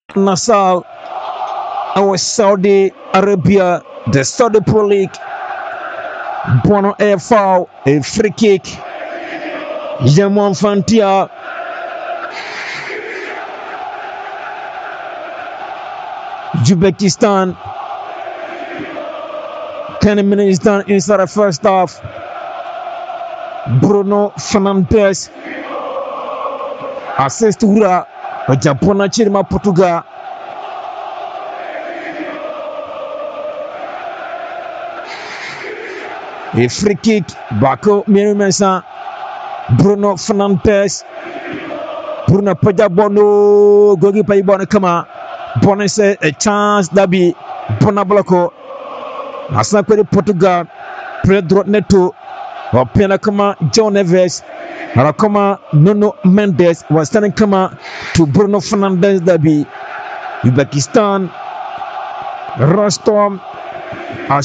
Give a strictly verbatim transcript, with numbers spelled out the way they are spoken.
Nassau, our Saudi Arabia, the Saudi Pro League. Bono air foul, a free kick. Jamon Fantia. Uzbekistan. ten minutes done inside the first half. Bruno Fernandes. Assist Ura. Japona Chirma Portugal. A free kick. Bako Mirimensa. Bruno Fernandes. Bruno Pajabono. Gogi Paibona Kama. Bonese a chance Dabi. Bona Bloko. Asana kweli Portugal. Pedro Neto. Wapena kama John Neves. Kama Nuno Mendes was standing kama to Bruno Fernandes Dabi. Uzbekistan. Rostom.